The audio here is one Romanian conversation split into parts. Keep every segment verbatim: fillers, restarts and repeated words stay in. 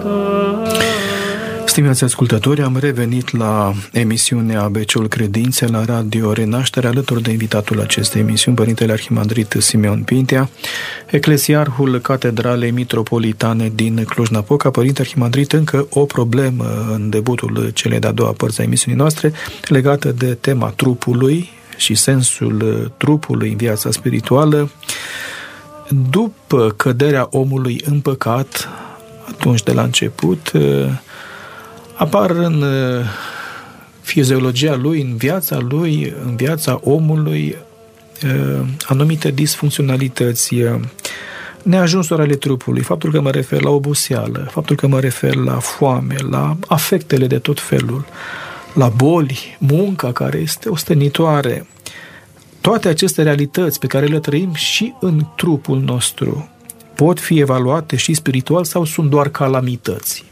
Stimați ascultători, am revenit la emisiunea A B C-ul Credinței la Radio Renaștere, alături de invitatul acestei emisiuni, Părintele Arhimandrit Simeon Pintea, eclesiarhul Catedralei Mitropolitane din Cluj-Napoca. Părinte Arhimandrit, încă o problemă în debutul celei de-a doua părți a emisiunii noastre, legată de tema trupului și sensul trupului în viața spirituală. După căderea omului în păcat, atunci de la început, apar în fiziologia lui, în viața lui, în viața omului, anumite disfuncționalități, neajunsuri ale trupului, faptul că mă refer la oboseală, faptul că mă refer la foame, la afectele de tot felul, la boli, munca care este ostenitoare. Toate aceste realități pe care le trăim și în trupul nostru pot fi evaluate și spiritual sau sunt doar calamități?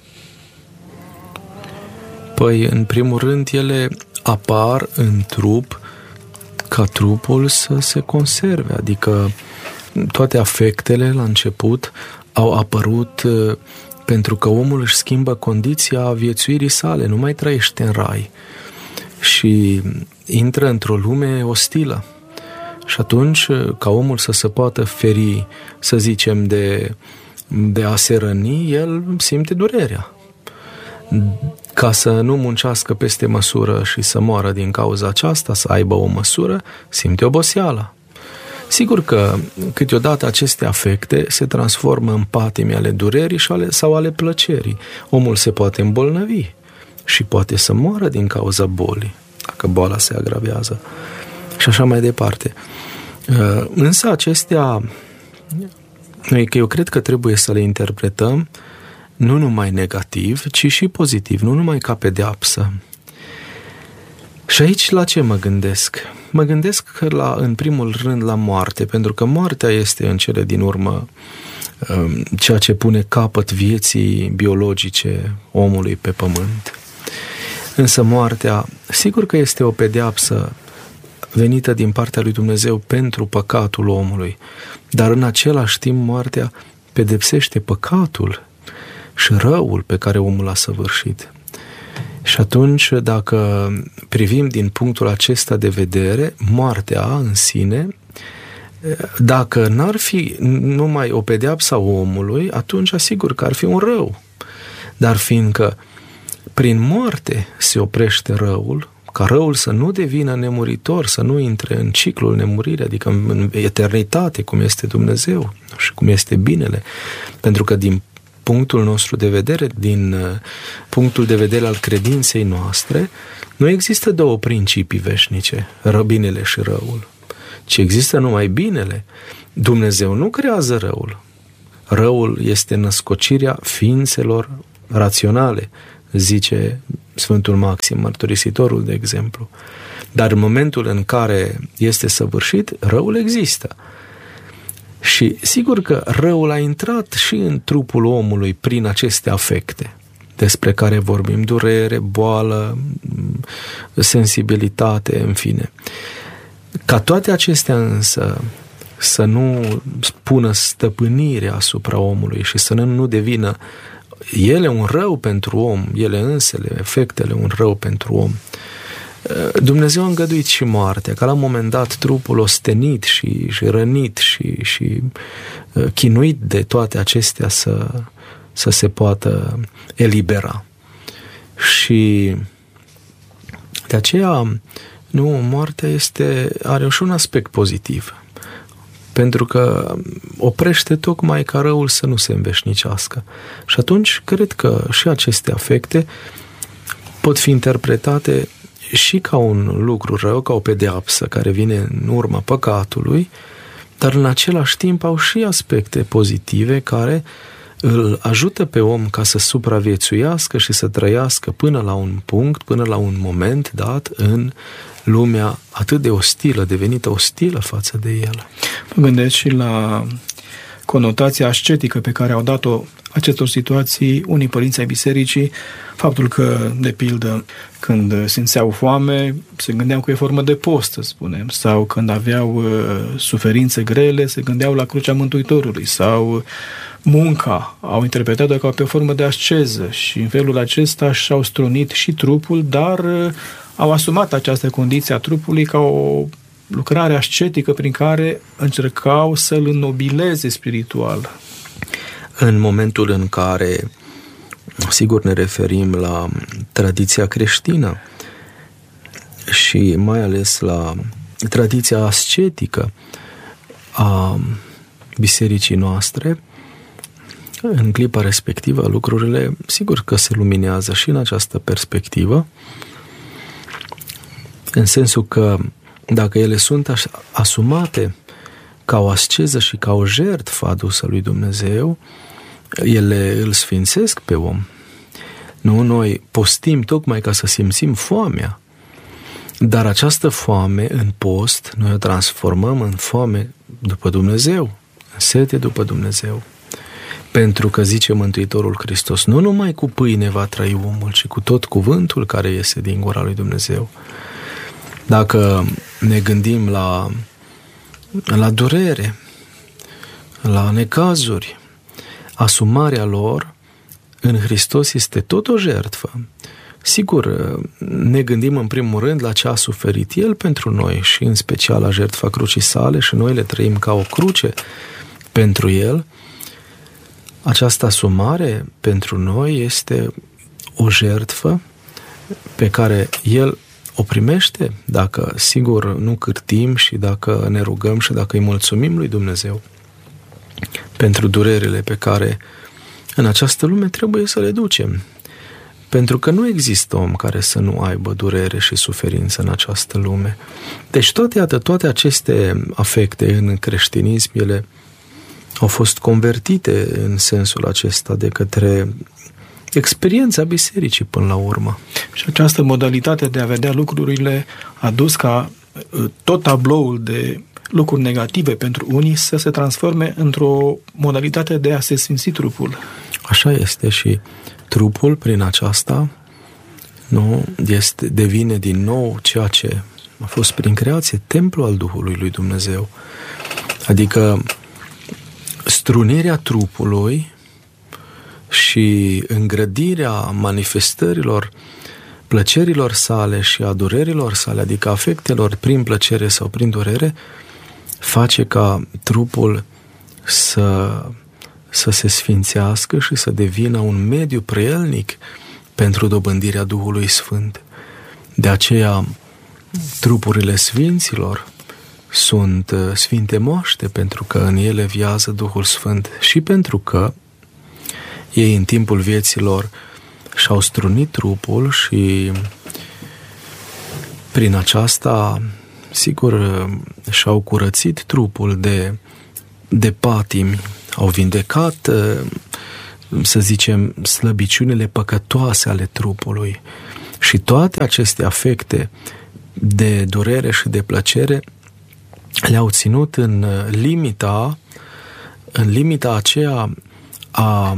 Păi, în primul rând, ele apar în trup ca trupul să se conserve, adică toate afectele la început au apărut pentru că omul își schimbă condiția viețuirii sale, nu mai trăiește în rai și intră într-o lume ostilă. Și atunci, ca omul să se poată feri, să zicem, de, de a se răni, el simte durerea. Ca să nu muncească peste măsură și să moară din cauza aceasta, să aibă o măsură, simte oboseala. Sigur că câteodată aceste afecte se transformă în patimi ale durerii sau ale plăcerii. Omul se poate îmbolnăvi și poate să moară din cauza bolii, dacă boala se agravează. Și așa mai departe. Însă acestea, că eu cred că trebuie să le interpretăm nu numai negativ, ci și pozitiv, nu numai ca pedeapsă. Și aici la ce mă gândesc? Mă gândesc la, în primul rând la moarte, pentru că moartea este în cele din urmă ceea ce pune capăt vieții biologice omului pe pământ. Însă moartea, sigur că este o pedeapsă venită din partea lui Dumnezeu pentru păcatul omului, dar în același timp moartea pedepsește păcatul și răul pe care omul l-a săvârșit. Și atunci, dacă privim din punctul acesta de vedere, moartea în sine, dacă n-ar fi numai o pedeapsă a omului, atunci asigur că ar fi un rău. Dar fiindcă prin moarte se oprește răul, ca răul să nu devină nemuritor, să nu intre în ciclul nemuririi, adică în eternitate, cum este Dumnezeu și cum este binele, pentru că din punctul nostru de vedere, din punctul de vedere al credinței noastre, nu există două principii veșnice, binele și răul, ci există numai binele. Dumnezeu nu creează răul. Răul este născocirea ființelor raționale, zice Sfântul Maxim, Mărturisitorul, de exemplu. Dar în momentul în care este săvârșit, răul există. Și sigur că răul a intrat și în trupul omului prin aceste afecte despre care vorbim, durere, boală, sensibilitate, în fine. Ca toate acestea însă să nu pună stăpânire asupra omului și să nu devină ele un rău pentru om, ele însele, efectele un rău pentru om. Dumnezeu a îngăduit și moartea, ca la un moment dat trupul ostenit și, și rănit și, și chinuit de toate acestea să, să se poată elibera. Și de aceea, nu, moartea este, are și un aspect pozitiv, pentru că oprește tocmai ca răul să nu se înveșnicească. Și atunci, cred că și aceste afecte pot fi interpretate și ca un lucru rău, ca o pedeapsă care vine în urma păcatului, dar în același timp au și aspecte pozitive care îl ajută pe om ca să supraviețuiască și să trăiască până la un punct, până la un moment dat în lumea atât de ostilă, devenită ostilă față de el. Mă gândesc și la conotația ascetică pe care au dat-o acestor situații unii părinți ai bisericii, faptul că, de pildă, când simțeau foame, se gândeau că e formă de post, să spunem, sau când aveau uh, suferințe grele, se gândeau la crucea Mântuitorului, sau munca, au interpretat-o ca pe o formă de asceză și în felul acesta și-au strunit și trupul, dar au asumat această condiție a trupului ca o lucrare ascetică prin care încercau să-l înnobileze spiritual. În momentul în care, sigur, ne referim la tradiția creștină și mai ales la tradiția ascetică a bisericii noastre, în clipa respectivă lucrurile, sigur că se luminează și în această perspectivă, în sensul că dacă ele sunt asumate ca o asceză și ca o jertfă adusă lui Dumnezeu, ele îl sfințesc pe om. Nu, noi postim tocmai ca să simțim foamea, dar această foame în post noi o transformăm în foame după Dumnezeu, în sete după Dumnezeu. Pentru că, zice Mântuitorul Hristos, nu numai cu pâine va trăi omul, ci cu tot cuvântul care iese din gura lui Dumnezeu. Dacă ne gândim la, la durere, la necazuri, asumarea lor în Hristos este tot o jertfă. Sigur, ne gândim în primul rând la ce a suferit El pentru noi și în special la jertfa crucii sale și noi le trăim ca o cruce pentru El. Această asumare pentru noi este o jertfă pe care El o primește dacă, sigur, nu cârtim și dacă ne rugăm și dacă îi mulțumim lui Dumnezeu pentru durerile pe care în această lume trebuie să le ducem. Pentru că nu există om care să nu aibă durere și suferință în această lume. Deci toate, iată, toate aceste afecte în creștinism, ele au fost convertite în sensul acesta de către experiența bisericii până la urmă. Și această modalitate de a vedea lucrurile a dus ca tot tabloul de lucruri negative pentru unii să se transforme într-o modalitate de a se sfinți trupul. Așa este și trupul prin aceasta nu este, devine din nou ceea ce a fost prin creație, templu al Duhului lui Dumnezeu. Adică strunirea trupului și îngrădirea manifestărilor plăcerilor sale și a durerilor sale, adică afectelor prin plăcere sau prin durere, face ca trupul să, să se sfințească și să devină un mediu prielnic pentru dobândirea Duhului Sfânt. De aceea, trupurile sfinților sunt sfinte moaște, pentru că în ele viază Duhul Sfânt și pentru că ei în timpul vieților și-au strunit trupul și prin aceasta, sigur, și-au curățit trupul de, de patimi, au vindecat, să zicem, slăbiciunile păcătoase ale trupului. Și toate aceste afecte de durere și de plăcere le-au ținut în limita, în limita aceea a,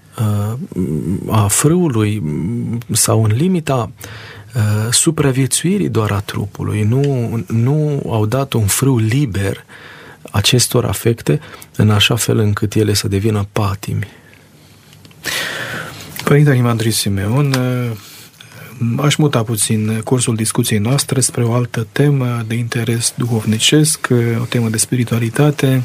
a frâului sau în limita supraviețuirii doar a trupului. Nu, nu au dat un frâu liber acestor afecte în așa fel încât ele să devină patimi. Părinte Arhimandrit Simeon, aș muta puțin cursul discuției noastre spre o altă temă de interes duhovnicesc, o temă de spiritualitate.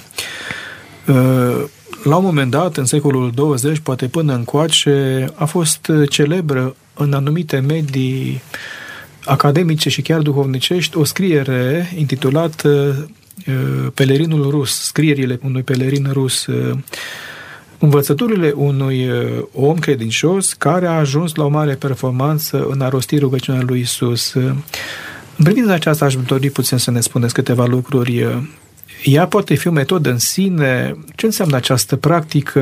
La un moment dat, în secolul douăzeci, poate până încoace, a fost celebră în anumite medii academice și chiar duhovnicești o scriere intitulată Pelerinul rus, scrierile unui pelerin rus, învățăturile unui om credincios care a ajuns la o mare performanță în a rosti rugăciunea lui Iisus. În privința aceasta aș dori puțin să ne spuneți câteva lucruri. Ea poate fi o metodă în sine? Ce înseamnă această practică?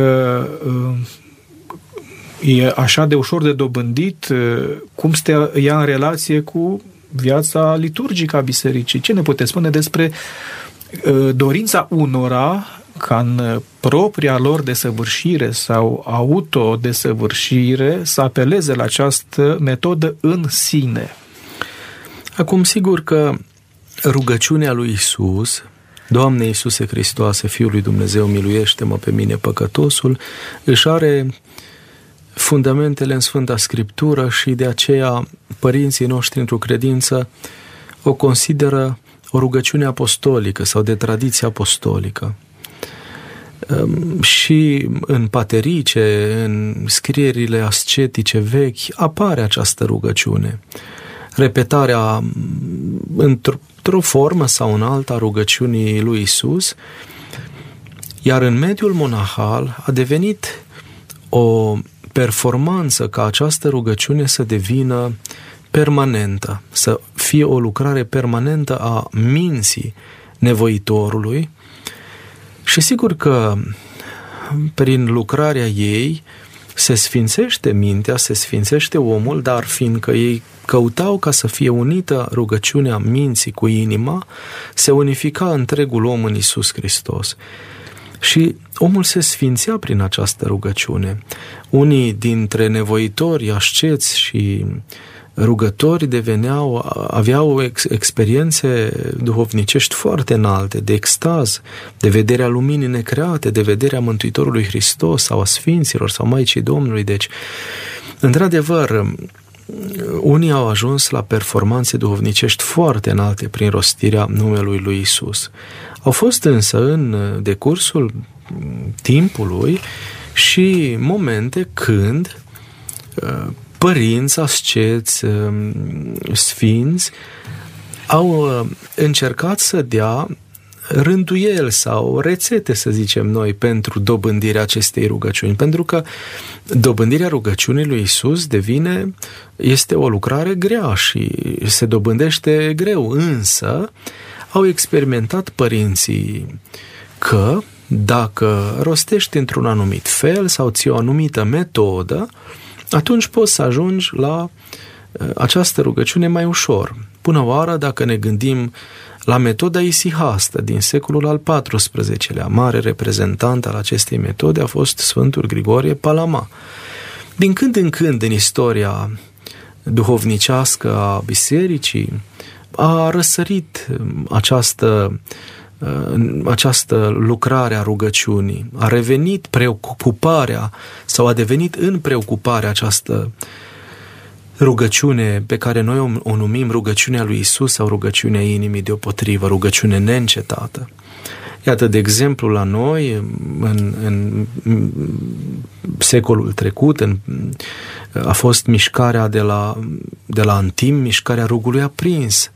E așa de ușor de dobândit? Cum stă ea în relație cu viața liturgică a bisericii? Ce ne puteți spune despre dorința unora ca în propria lor desăvârșire sau autodesăvârșire să apeleze la această metodă în sine? Acum, sigur că rugăciunea lui Iisus Doamne Iisuse Hristoase, Fiul lui Dumnezeu, miluiește-mă pe mine păcătosul, își are fundamentele în Sfânta Scriptură și de aceea părinții noștri într-o credință o consideră o rugăciune apostolică sau de tradiție apostolică. Și în paterice, în scrierile ascetice vechi, apare această rugăciune. Repetarea într-o formă sau în alta a rugăciunii lui Iisus, iar în mediul monahal a devenit o performanță ca această rugăciune să devină permanentă, să fie o lucrare permanentă a minții nevoitorului. Și sigur că prin lucrarea ei se sfințește mintea, se sfințește omul, dar fiindcă ei căutau ca să fie unită rugăciunea minții cu inima, se unifica întregul om în Iisus Hristos. Și omul se sfințea prin această rugăciune. Unii dintre nevoitori, asceți și rugători deveneau, aveau ex, experiențe duhovnicești foarte înalte, de extaz, de vederea luminii necreate, de vederea Mântuitorului Hristos sau a Sfinților sau Maicii Domnului. Deci, într-adevăr, unii au ajuns la performanțe duhovnicești foarte înalte prin rostirea numelui lui Iisus. Au fost însă în decursul timpului și momente când părinți, asceți, sfinți au încercat să dea rânduieli sau rețete, să zicem noi, pentru dobândirea acestei rugăciuni. Pentru că dobândirea rugăciunii lui Iisus devine, este o lucrare grea și se dobândește greu, însă au experimentat părinții că dacă rostești într-un anumit fel sau ții o anumită metodă, atunci poți să ajungi la această rugăciune mai ușor. Până oară, dacă ne gândim la metoda isihastă din secolul al paisprezecelea, mare reprezentant al acestei metode a fost Sfântul Grigorie Palama. Din când în când în istoria duhovnicească a bisericii a răsărit această această lucrare a rugăciunii, a revenit preocuparea sau a devenit în preocupare această rugăciune pe care noi o numim rugăciunea lui Isus sau rugăciunea inimii deopotrivă, rugăciune neîncetată. Iată, de exemplu, la noi, în, în secolul trecut, în, a fost mișcarea de la, de la Antim, mișcarea rugului aprins.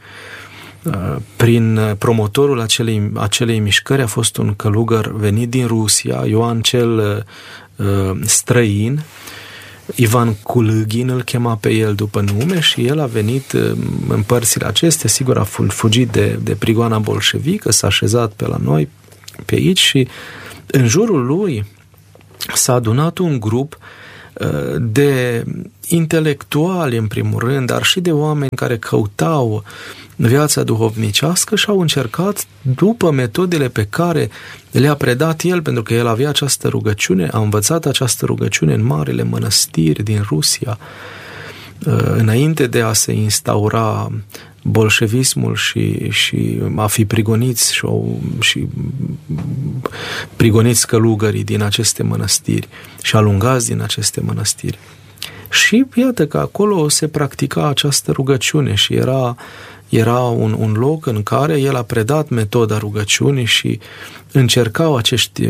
Prin promotorul acelei, acelei mișcări a fost un călugăr venit din Rusia, Ioan cel uh, străin, Ivan Kulugin îl chema pe el după nume și el a venit în părțile acestea, sigur a fugit de, de prigoana bolșevică, s-a așezat pe la noi, pe aici și în jurul lui s-a adunat un grup de intelectuali în primul rând, dar și de oameni care căutau viața duhovnicească și au încercat, după metodele pe care le-a predat el, pentru că el avea această rugăciune, a învățat această rugăciune în marile mănăstiri din Rusia, înainte de a se instaura bolșevismul și, și a fi prigoniți și, și prigoniți călugării din aceste mănăstiri și alungați din aceste mănăstiri. Și iată că acolo se practica această rugăciune și era, era un, un loc în care el a predat metoda rugăciunii și încercau acești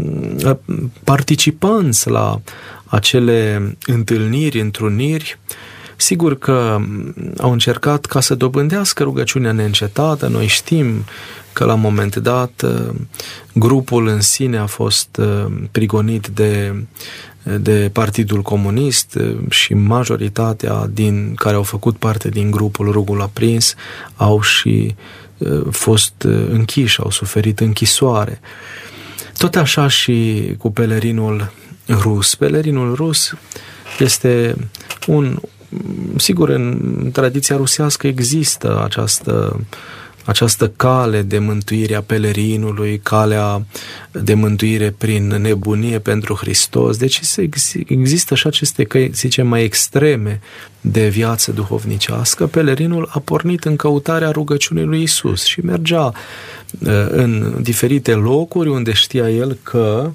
participanți la acele întâlniri, întruniri. Sigur că au încercat ca să dobândească rugăciunea neîncetată. Noi știm că la un moment dat grupul în sine a fost prigonit de, de Partidul Comunist și majoritatea din care au făcut parte din grupul Rugul Aprins au și fost închiși, au suferit închisoare. Tot așa și cu pelerinul rus. Pelerinul rus este un... Sigur, în tradiția rusească există această această cale de mântuire a pelerinului, calea de mântuire prin nebunie pentru Hristos. Deci există și aceste căi, zicem, mai extreme de viață duhovnicească. Pelerinul a pornit în căutarea rugăciunii lui Iisus și mergea în diferite locuri unde știa el că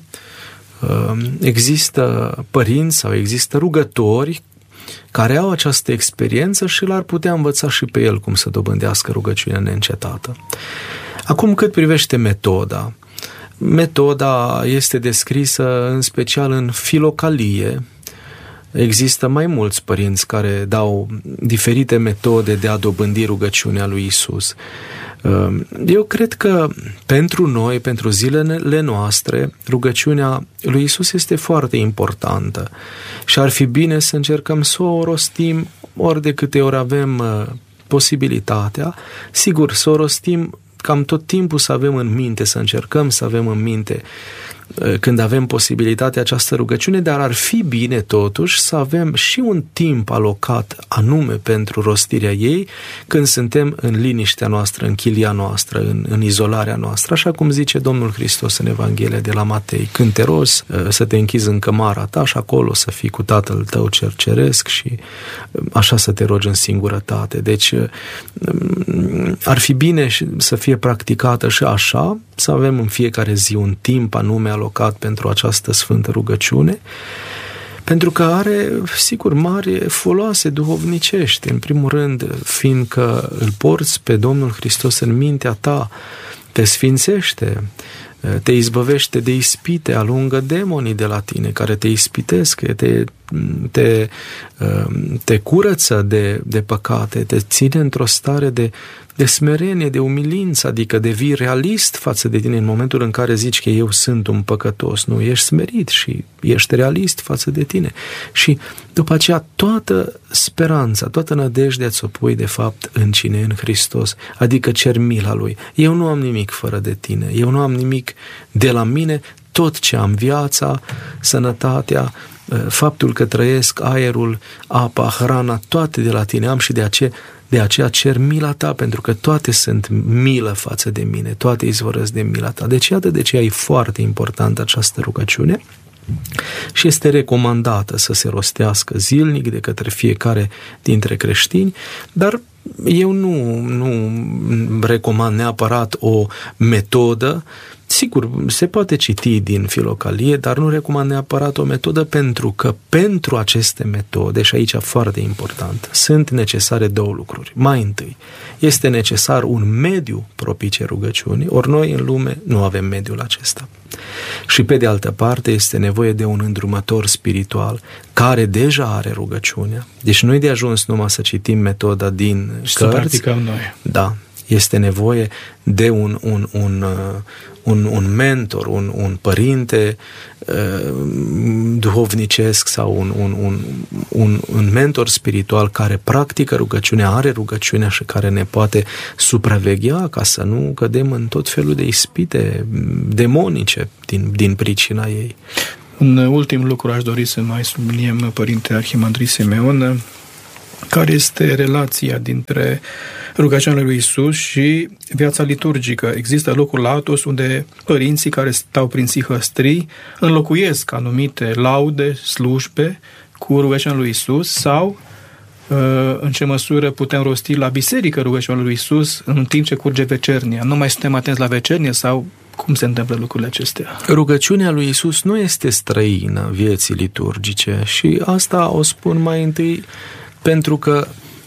există părinți sau există rugători care au această experiență și l-ar putea învăța și pe el cum să dobândească rugăciunea neîncetată. Acum, cât privește metoda, metoda este descrisă în special în Filocalie. Există mai mulți părinți care dau diferite metode de a dobândi rugăciunea lui Iisus. Eu cred că pentru noi, pentru zilele noastre, rugăciunea lui Iisus este foarte importantă și ar fi bine să încercăm să o rostim ori de câte ori avem posibilitatea. Sigur, să o rostim cam tot timpul, să avem în minte, să încercăm să avem în minte când avem posibilitatea această rugăciune, dar ar fi bine totuși să avem și un timp alocat anume pentru rostirea ei când suntem în liniștea noastră, în chilia noastră, în, în izolarea noastră, așa cum zice Domnul Hristos în Evanghelia de la Matei: când te rozi, să te închizi în cămara ta și acolo să fii cu Tatăl tău cel ceresc și așa să te rogi în singurătate. Deci ar fi bine să fie practicată și așa, să avem în fiecare zi un timp anume alocat pentru această sfântă rugăciune, pentru că are, sigur, mari foloase duhovnicești. În primul rând, fiindcă îl porți pe Domnul Hristos în mintea ta, te sfințește, te izbăvește de ispite, alungă demonii de la tine care te ispitesc, te, te, te curăță de, de păcate, te ține într-o stare de, de smerenie, de umilință, adică devii realist față de tine în momentul în care zici că eu sunt un păcătos. Nu, ești smerit și ești realist față de tine. Și după aceea toată speranța, toată nădejdea ți-o pui de fapt în cine? În Hristos, adică cer mila Lui. Eu nu am nimic fără de tine, eu nu am nimic de la mine, tot ce am, viața, sănătatea, faptul că trăiesc, aerul, apa, hrana, toate de la tine am și de aceea De aceea cer mila ta, pentru că toate sunt milă față de mine, toate izvorăsc de mila ta. Deci iată de ce e foarte importantă această rugăciune și este recomandată să se rostească zilnic de către fiecare dintre creștini, dar eu nu, nu recomand neapărat o metodă. Sigur, se poate citi din Filocalie, dar nu recomand neapărat o metodă, pentru că pentru aceste metode, și aici foarte important, sunt necesare două lucruri. Mai întâi, este necesar un mediu propice rugăciunii, ori noi în lume nu avem mediul acesta. Și pe de altă parte este nevoie de un îndrumător spiritual care deja are rugăciunea. Deci nu e de ajuns numai să citim metoda din și cărți. Să practicăm noi. Da. Este nevoie de un, un, un, un, un mentor, un, un părinte uh, duhovnicesc sau un, un, un, un, un mentor spiritual care practică rugăciunea, are rugăciunea și care ne poate supraveghea ca să nu cădem în tot felul de ispite demonice din, din pricina ei. Un ultim lucru aș dori să mai subliniem, Părinte Arhimandrit Simeon, care este relația dintre rugăciunea lui Iisus și viața liturgică. Există locuri la Atos unde părinții care stau prin sihăstrii înlocuiesc anumite laude, slujbe cu rugăciunea lui Iisus sau în ce măsură putem rosti la biserică rugăciunea lui Iisus în timp ce curge vecernia. Nu mai suntem atenți la vecernie sau cum se întâmplă lucrurile acestea? Rugăciunea lui Iisus nu este străină vieții liturgice și asta o spun mai întâi pentru că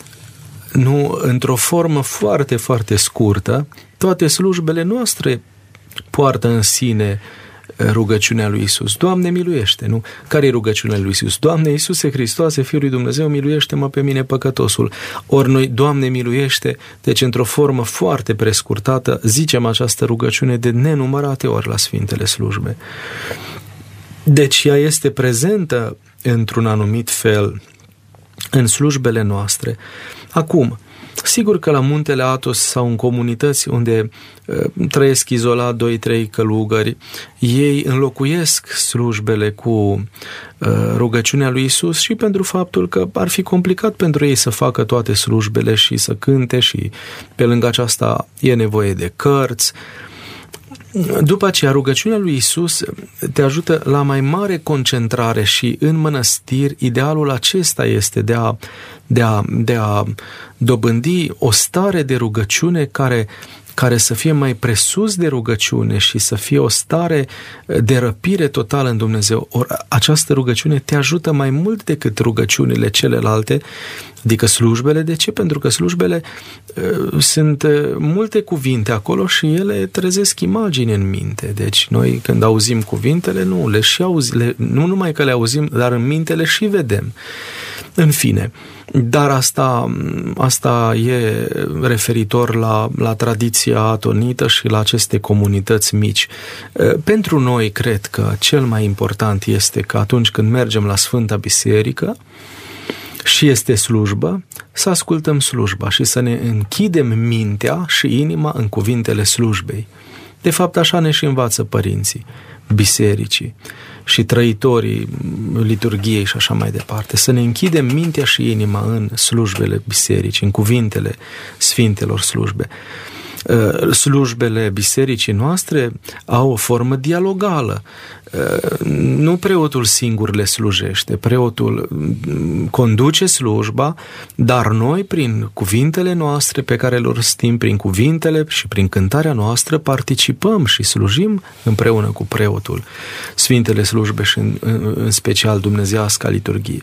nu, într-o formă foarte, foarte scurtă, toate slujbele noastre poartă în sine rugăciunea lui Iisus. Doamne, miluiește, nu? Care e rugăciunea lui Iisus? Doamne, Iisuse Hristoase, Fiul lui Dumnezeu, miluiește-mă pe mine păcătosul. Ori noi, Doamne, miluiește, deci într-o formă foarte prescurtată, zicem această rugăciune de nenumărate ori la Sfintele Slujbe. Deci ea este prezentă într-un anumit fel în slujbele noastre. Acum, Sigur că la muntele Athos sau în comunități unde uh, trăiesc izolat doi trei călugări, ei înlocuiesc slujbele cu uh, rugăciunea lui Iisus și pentru faptul că ar fi complicat pentru ei să facă toate slujbele și să cânte și pe lângă aceasta e nevoie de cărți. După aceea, rugăciunea lui Iisus te ajută la mai mare concentrare și în mănăstiri idealul acesta este de a, de a, de a dobândi o stare de rugăciune care, care să fie mai presus de rugăciune și să fie o stare de răpire totală în Dumnezeu. Or, această rugăciune te ajută mai mult decât rugăciunile celelalte, adică slujbele. De ce? Pentru că slujbele uh, sunt uh, multe cuvinte acolo și ele trezesc imagini în minte. Deci noi când auzim cuvintele, nu, le și auzi, le, nu numai că le auzim, dar în minte le și vedem. În fine, dar asta, asta e referitor la, la tradiția atonită și la aceste comunități mici. Pentru noi, cred că cel mai important este că atunci când mergem la Sfânta Biserică și este slujbă, să ascultăm slujba și să ne închidem mintea și inima în cuvintele slujbei. De fapt, așa ne și învață părinții bisericii și trăitorii liturghiei și așa mai departe. Să ne închidem mintea și inima în slujbele bisericii, în cuvintele sfintelor slujbe. Slujbele bisericii noastre au o formă dialogală. Nu preotul singur le slujește, preotul conduce slujba, dar noi, prin cuvintele noastre pe care le rostim, prin cuvintele și prin cântarea noastră, participăm și slujim împreună cu preotul sfintele slujbe și în, în special dumnezeiasca liturghie.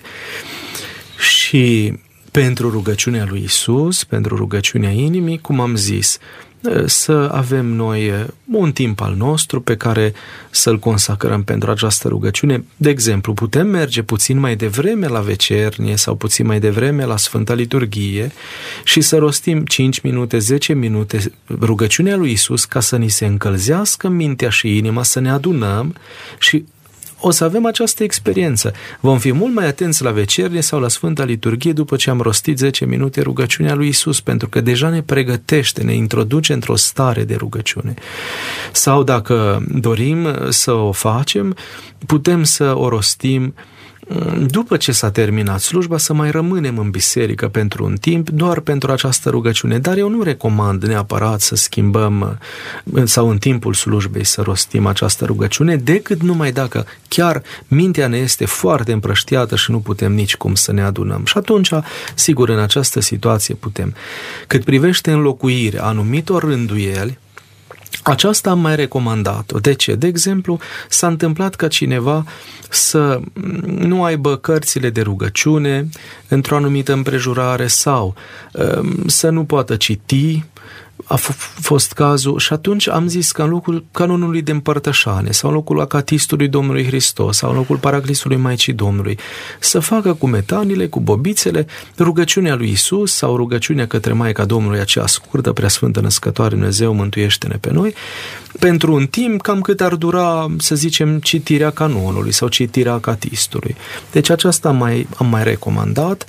Și pentru rugăciunea lui Iisus, pentru rugăciunea inimii, cum am zis, să avem noi un timp al nostru pe care să-l consacrăm pentru această rugăciune. De exemplu, putem merge puțin mai devreme la vecernie sau puțin mai devreme la Sfânta Liturghie și să rostim cinci minute, zece minute rugăciunea lui Iisus ca să ni se încălzească mintea și inima, să ne adunăm și o să avem această experiență. Vom fi mult mai atenți la vecernie sau la Sfânta Liturghie după ce am rostit zece minute rugăciunea lui Iisus, pentru că deja ne pregătește, ne introduce într-o stare de rugăciune. Sau dacă dorim să o facem, putem să o rostim după ce s-a terminat slujba, să mai rămânem în biserică pentru un timp, doar pentru această rugăciune. Dar eu nu recomand neapărat să schimbăm sau în timpul slujbei să rostim această rugăciune, decât numai dacă chiar mintea ne este foarte împrăștiată și nu putem nici cum să ne adunăm. Și atunci, sigur, în această situație putem. Cât privește înlocuirea anumitor rânduieli, aceasta am mai recomandat-o. De ce? De exemplu, s-a întâmplat ca cineva să nu aibă cărțile de rugăciune într-o anumită împrejurare sau să nu poată citi, a f- fost cazul, și atunci am zis că în locul canonului de împărtășane sau în locul acatistului Domnului Hristos sau în locul paraclisului Maicii Domnului să facă cu metanile, cu bobițele, rugăciunea lui Iisus sau rugăciunea către Maica Domnului, aceea scurtă: Preasfântă Născătoare Dumnezeu, mântuiește-ne pe noi, pentru un timp cam cât ar dura, să zicem, citirea canonului sau citirea acatistului. Deci aceasta am mai, am mai recomandat.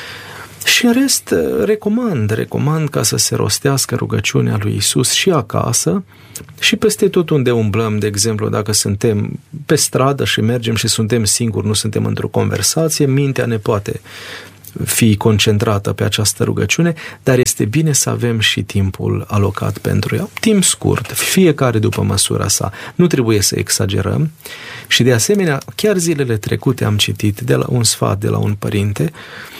Și în rest, recomand, recomand ca să se rostească rugăciunea lui Iisus și acasă și peste tot unde umblăm. De exemplu, dacă suntem pe stradă și mergem și suntem singuri, nu suntem într-o conversație, mintea ne poate fi concentrată pe această rugăciune, dar este bine să avem și timpul alocat pentru ea. Timp scurt, fiecare după măsura sa. Nu trebuie să exagerăm și de asemenea, chiar zilele trecute am citit de la un sfat de la un părinte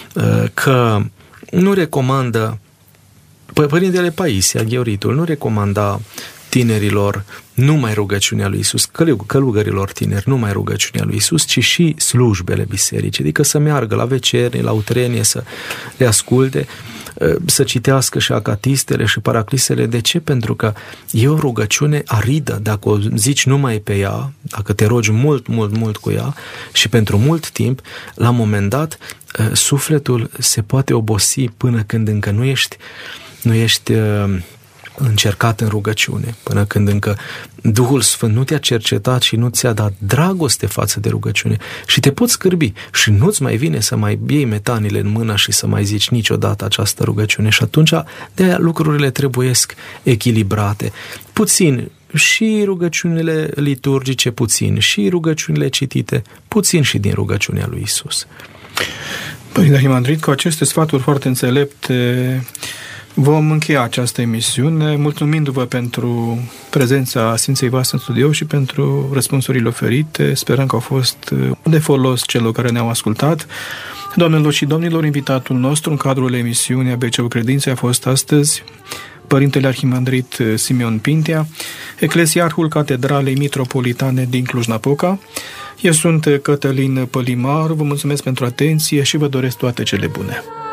că nu recomandă, părintele Paisia, Gheoritul, nu recomanda tinerilor numai rugăciunea lui Iisus, călugărilor tineri numai rugăciunea lui Iisus, ci și slujbele bisericii, adică să meargă la vecernie, la utrenie, să le asculte, să citească și acatistele și paraclisele. De ce? Pentru că e o rugăciune aridă, dacă o zici numai pe ea, dacă te rogi mult, mult, mult cu ea și pentru mult timp, la un moment dat sufletul se poate obosi până când încă nu ești, nu ești încercat în rugăciune, până când încă Duhul Sfânt nu te-a cercetat și nu ți-a dat dragoste față de rugăciune și te poți scârbi și nu-ți mai vine să mai iei metanile în mână și să mai zici niciodată această rugăciune și atunci de-aia lucrurile trebuiesc echilibrate. Puțin și rugăciunile liturgice, puțin și rugăciunile citite, puțin și din rugăciunea lui Isus. Părinte Arhimandrit, cu aceste sfaturi foarte înțelepte vom încheia această emisiune, mulțumindu-vă pentru prezența Sfinței voastre în studio și pentru răspunsurile oferite. Sperăm că au fost de folos celor care ne-au ascultat. Doamnelor și domnilor, invitatul nostru în cadrul emisiunii A B C-ul Credinței a fost astăzi Părintele Arhimandrit Simeon Pintea, eclesiarhul Catedralei Mitropolitane din Cluj-Napoca. Eu sunt Cătălin Pălimar, vă mulțumesc pentru atenție și vă doresc toate cele bune.